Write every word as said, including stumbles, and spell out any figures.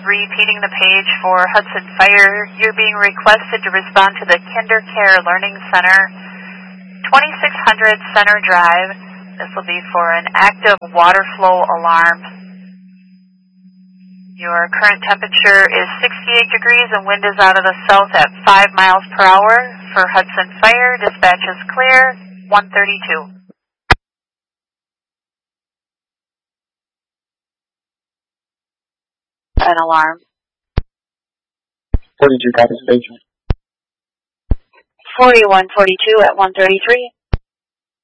repeating the page for Hudson Fire. You're being requested to respond to the KinderCare Learning Center, twenty-six hundred Center Drive. This will be for an active water flow alarm. Your current temperature is sixty-eight degrees and wind is out of the south at five miles per hour. For Hudson Fire, dispatch is clear, one thirty-two. An alarm. forty-two, copy station. forty-one forty-two at one thirty-three.